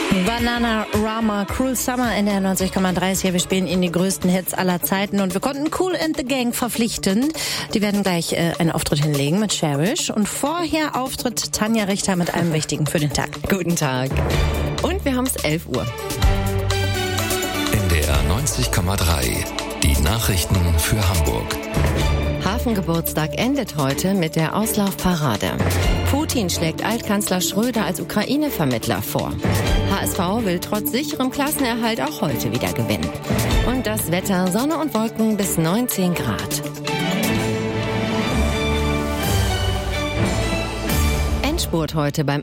Bananarama, Cruel Summer in der 90,3 hier. Wir spielen Ihnen die größten Hits aller Zeiten und wir konnten Kool and the Gang verpflichten. Die werden gleich einen Auftritt hinlegen mit Cherish und vorher Auftritt Tanja Richter mit allem Wichtigen für den Tag. Guten Tag. Und wir haben es 11 Uhr. NDR 90,3. Die Nachrichten für Hamburg. Hafengeburtstag endet heute mit der Auslaufparade. Putin schlägt Altkanzler Schröder als Ukraine-Vermittler vor. HSV will trotz sicherem Klassenerhalt auch heute wieder gewinnen. Und das Wetter: Sonne und Wolken bis 19 Grad. Endspurt heute beim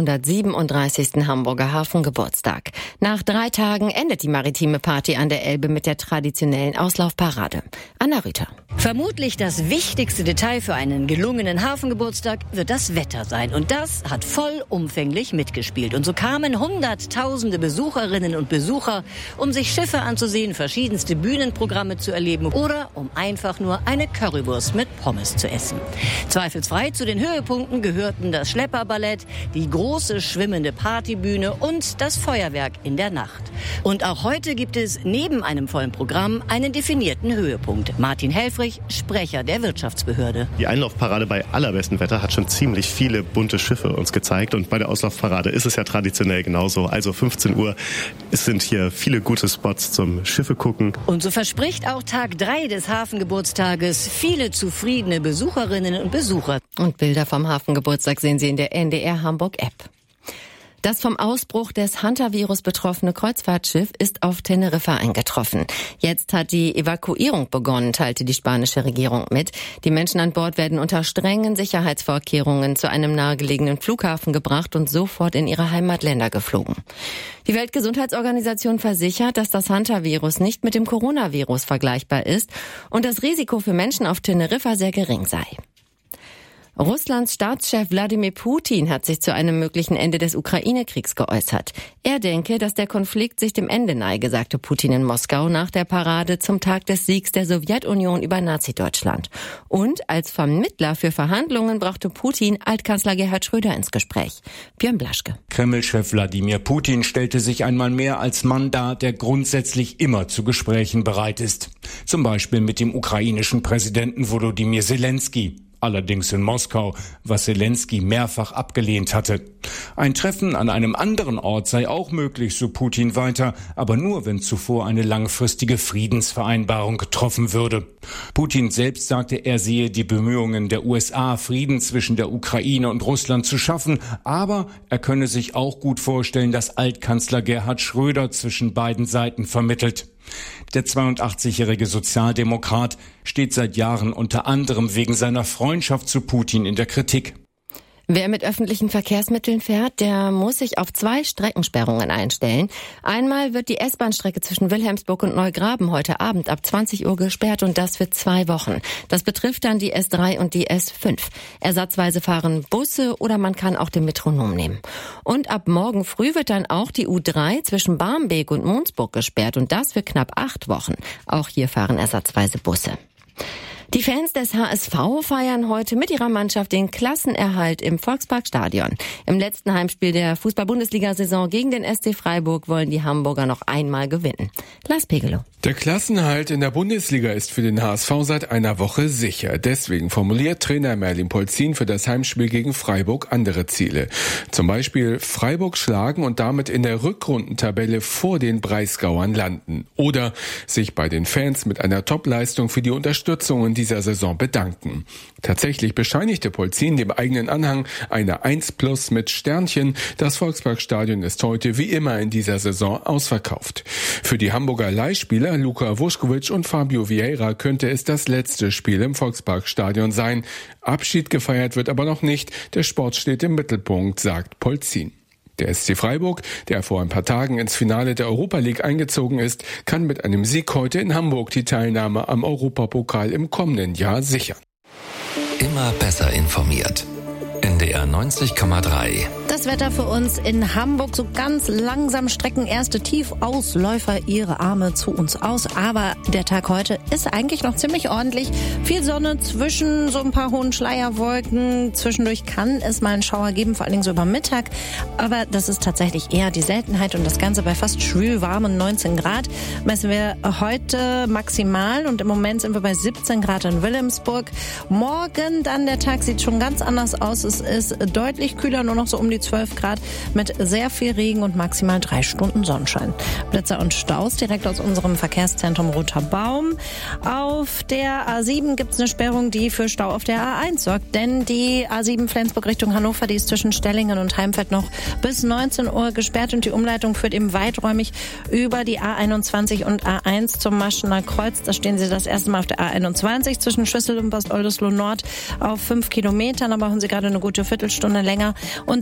837. Hamburger Hafengeburtstag. Nach 3 Tagen endet die maritime Party an der Elbe mit der traditionellen Auslaufparade. Anna Rüther. Vermutlich das wichtigste Detail für einen gelungenen Hafengeburtstag wird das Wetter sein. Und das hat vollumfänglich mitgespielt. Und so kamen Hunderttausende Besucherinnen und Besucher, um sich Schiffe anzusehen, verschiedenste Bühnenprogramme zu erleben oder um einfach nur eine Currywurst mit Pommes zu essen. Zweifelsfrei zu den Höhepunkten gehörten das Schlepperballett, die große schwimmende Partybühne und das Feuerwerk in der Nacht. Und auch heute gibt es neben einem vollen Programm einen definierten Höhepunkt. Martin Helfrich, Sprecher der Wirtschaftsbehörde. Die Einlaufparade bei allerbestem Wetter hat schon ziemlich viele bunte Schiffe uns gezeigt und bei der Auslaufparade ist es ja traditionell genauso. Also 15 Uhr, es sind hier viele gute Spots zum Schiffe gucken. Und so verspricht auch Tag 3 des Hafengeburtstages viele zufriedene Besucherinnen und Besucher. Und Bilder vom Hafengeburtstag sehen Sie in der NDR Hamburg App. Das vom Ausbruch des Hantavirus betroffene Kreuzfahrtschiff ist auf Teneriffa eingetroffen. Jetzt hat die Evakuierung begonnen, teilte die spanische Regierung mit. Die Menschen an Bord werden unter strengen Sicherheitsvorkehrungen zu einem nahegelegenen Flughafen gebracht und sofort in ihre Heimatländer geflogen. Die Weltgesundheitsorganisation versichert, dass das Hantavirus nicht mit dem Coronavirus vergleichbar ist und das Risiko für Menschen auf Teneriffa sehr gering sei. Russlands Staatschef Wladimir Putin hat sich zu einem möglichen Ende des Ukraine-Kriegs geäußert. Er denke, dass der Konflikt sich dem Ende neige, sagte Putin in Moskau nach der Parade zum Tag des Siegs der Sowjetunion über Nazi-Deutschland. Und als Vermittler für Verhandlungen brachte Putin Altkanzler Gerhard Schröder ins Gespräch. Björn Blaschke. Kreml-Chef Wladimir Putin stellte sich einmal mehr als Mann dar, der grundsätzlich immer zu Gesprächen bereit ist. Zum Beispiel mit dem ukrainischen Präsidenten Volodymyr Zelensky. Allerdings in Moskau, was Zelensky mehrfach abgelehnt hatte. Ein Treffen an einem anderen Ort sei auch möglich, so Putin weiter, aber nur, wenn zuvor eine langfristige Friedensvereinbarung getroffen würde. Putin selbst sagte, er sehe die Bemühungen der USA, Frieden zwischen der Ukraine und Russland zu schaffen, aber er könne sich auch gut vorstellen, dass Altkanzler Gerhard Schröder zwischen beiden Seiten vermittelt. Der 82-jährige Sozialdemokrat steht seit Jahren unter anderem wegen seiner Freundschaft zu Putin in der Kritik. Wer mit öffentlichen Verkehrsmitteln fährt, der muss sich auf 2 Streckensperrungen einstellen. Einmal wird die S-Bahn-Strecke zwischen Wilhelmsburg und Neugraben heute Abend ab 20 Uhr gesperrt und das für 2 Wochen. Das betrifft dann die S3 und die S5. Ersatzweise fahren Busse oder man kann auch den Metronom nehmen. Und ab morgen früh wird dann auch die U3 zwischen Barmbek und Monsburg gesperrt und das für knapp 8 Wochen. Auch hier fahren ersatzweise Busse. Die Fans des HSV feiern heute mit ihrer Mannschaft den Klassenerhalt im Volksparkstadion. Im letzten Heimspiel der Fußball-Bundesliga-Saison gegen den SC Freiburg wollen die Hamburger noch einmal gewinnen. Lars Pegelow. Der Klassenerhalt in der Bundesliga ist für den HSV seit einer Woche sicher. Deswegen formuliert Trainer Merlin Polzin für das Heimspiel gegen Freiburg andere Ziele. Zum Beispiel Freiburg schlagen und damit in der Rückrundentabelle vor den Breisgauern landen. Oder sich bei den Fans mit einer Topleistung für die Unterstützung in dieser Saison bedanken. Tatsächlich bescheinigte Polzin dem eigenen Anhang eine 1+ mit Sternchen. Das Volksparkstadion ist heute wie immer in dieser Saison ausverkauft. Für die Hamburger Leihspieler Luka Vuskovic und Fabio Vieira könnte es das letzte Spiel im Volksparkstadion sein. Abschied gefeiert wird aber noch nicht. Der Sport steht im Mittelpunkt, sagt Polzin. Der SC Freiburg, der vor ein paar Tagen ins Finale der Europa League eingezogen ist, kann mit einem Sieg heute in Hamburg die Teilnahme am Europapokal im kommenden Jahr sichern. Immer besser informiert. NDR 90,3. Das Wetter für uns in Hamburg. So ganz langsam strecken erste Tiefausläufer ihre Arme zu uns aus. Aber der Tag heute ist eigentlich noch ziemlich ordentlich. Viel Sonne zwischen so ein paar hohen Schleierwolken. Zwischendurch kann es mal einen Schauer geben, vor allen Dingen so über Mittag. Aber das ist tatsächlich eher die Seltenheit. Und das Ganze bei fast schwülwarmen 19 Grad messen wir heute maximal. Und im Moment sind wir bei 17 Grad in Wilhelmsburg. Morgen dann, der Tag sieht schon ganz anders aus. Es ist deutlich kühler, nur noch so um die 12 Grad mit sehr viel Regen und maximal 3 Stunden Sonnenschein. Blitzer und Staus direkt aus unserem Verkehrszentrum Roter Baum. Auf der A7 gibt es eine Sperrung, die für Stau auf der A1 sorgt. Denn die A7 Flensburg Richtung Hannover, die ist zwischen Stellingen und Heimfeld noch bis 19 Uhr gesperrt. Und die Umleitung führt eben weiträumig über die A21 und A1 zum Maschener Kreuz. Da stehen Sie das erste Mal auf der A21 zwischen Schüssel und Bad Oldesloe Nord auf 5 Kilometern. Da brauchen Sie gerade eine gute Viertelstunde länger. Und